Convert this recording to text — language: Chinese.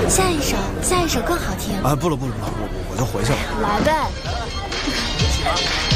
下一首更好听。 啊，不了，我就回去了。 来呗。